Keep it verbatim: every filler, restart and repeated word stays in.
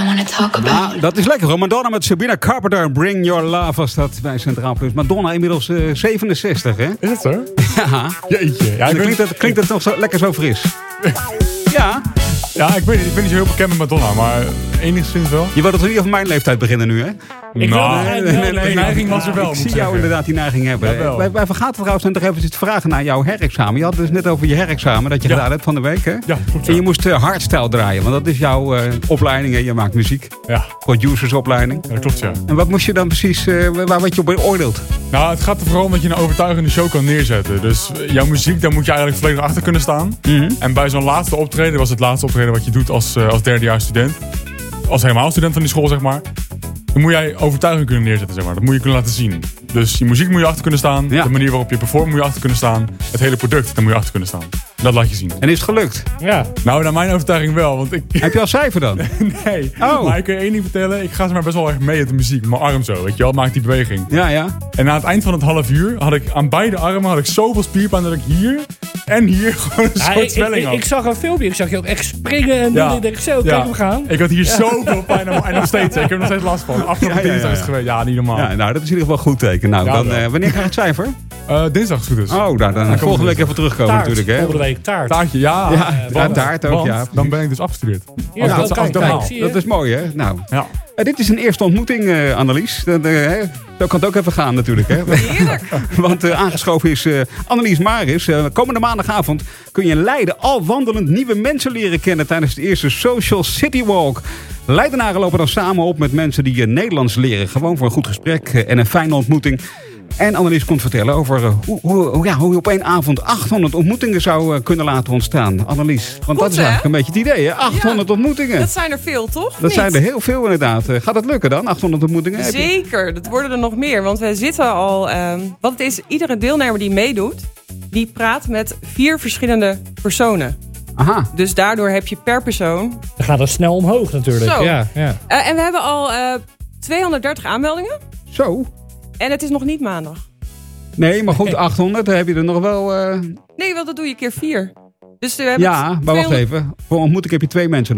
Nou, dat is lekker hoor. Madonna met Sabrina Carpenter. Bring Your Love was dat bij Centraal Plus. Madonna inmiddels uh, zevenenzestig, hè? Is het zo? Ja. Jeetje. Ja, ik klinkt, het, klinkt het nog zo, lekker zo fris? Ja. Ja, ik, weet, ik ben niet zo heel bekend met Madonna, maar enigszins wel. Je wilt het niet over mijn leeftijd beginnen nu, hè? Ik nou, wil nee, nee, nee, nee, de neiging was er wel. Ik zie jou inderdaad die neiging hebben. Jawel. Wij, wij vergaten trouwens nog even te vragen naar jouw herexamen. Je had het dus net over je herexamen dat je Ja. gedaan hebt van de week, hè? Ja, klopt. En je moest uh, hardstyle draaien, want dat is jouw uh, opleiding. Hè? Je maakt muziek. Ja. Producersopleiding. Ja, dat klopt, ja. En wat moest je dan precies, uh, waar werd je op beoordeeld? Nou, het gaat er vooral om dat je een overtuigende show kan neerzetten. Dus jouw muziek, daar moet je eigenlijk volledig achter kunnen staan. Mm-hmm. En bij zo'n laatste optreden, was het laatste optreden wat je doet als, uh, als derdejaars student. Als helemaal student van die school, zeg maar. Dan moet jij overtuiging kunnen neerzetten, zeg maar. Dat moet je kunnen laten zien. Dus je muziek moet je achter kunnen staan. Ja. De manier waarop je performt moet je achter kunnen staan. Het hele product, daar moet je achter kunnen staan. Dat laat je zien. En is het gelukt? Ja. Nou, naar mijn overtuiging wel. Want ik... Heb je al cijfer dan? nee. Oh. Maar ik kan je één ding vertellen. Ik ga ze maar best wel erg mee met de muziek. Mijn arm zo, weet je wel. Maakt die beweging. Ja, ja. En na het eind van het half uur had ik aan beide armen had ik zoveel spierpijn dat ik hier en hier gewoon een Ja, soort ik, zwelling ik, had. ik zag een filmpje. Ik zag je ook echt springen en Ja. doen. Ik denk zo, kijk Ja. hem gaan. Ik had hier zoveel pijn en nog steeds. hè. Ik heb er nog steeds last van. Afgelopen Ja, ja, ja, dinsdag is ja. het geweest. Ja, niet normaal. Ja, nou, dat is in ieder geval een goed teken. Nou, Ja, dan, wel. uh, wanneer krijg je het cijfer? Uh, dinsdag is het goed dus. Oh, nou, dan Dan volgende komt week het. even terugkomen Taart. natuurlijk, hè? Volgende week taart. Taartje, ja. Ja, Uh, ja, want- taart ook, want ja. dan ben ik dus afgestudeerd. Ja, Als nou, dat- als kijk, dat kijk, haal. zie je. Dat is mooi, hè? Nou, Ja. uh, dit is een eerste ontmoeting, uh, Annelies. Dat, uh, hè? Zo kan het ook even gaan natuurlijk, hè? Heerlijk. Want uh, aangeschoven is uh, Annelies Maris. Uh, komende maandagavond kun je in Leiden al wandelend nieuwe mensen leren kennen tijdens de eerste Social City Walk. Leidenaren lopen dan samen op met mensen die uh, Nederlands leren. Gewoon voor een goed gesprek uh, en een fijne ontmoeting. En Annelies komt vertellen over uh, hoe, hoe, ja, hoe je op één avond achthonderd ontmoetingen zou uh, kunnen laten ontstaan. Annelies, want Goed, dat is hè? eigenlijk een beetje het idee, hè? achthonderd ontmoetingen. Dat zijn er veel, toch? Dat Niet? zijn er heel veel inderdaad. Uh, gaat het lukken dan, achthonderd ontmoetingen? Heb je- Zeker, dat worden er nog meer. Want we zitten al... Um, wat het is, iedere deelnemer die meedoet... die praat met vier verschillende personen. Aha. Dus daardoor heb je per persoon... Dan gaat het snel omhoog natuurlijk. Zo. Ja, ja. Uh, en we hebben al uh, tweehonderddertig aanmeldingen. Zo. En het is nog niet maandag. Nee, maar goed, achthonderd, dan heb je er nog wel... Uh... Nee, want dat doe je keer vier. Dus we hebben Ja, maar wacht tweehonderd even. Voor ontmoeting heb je twee mensen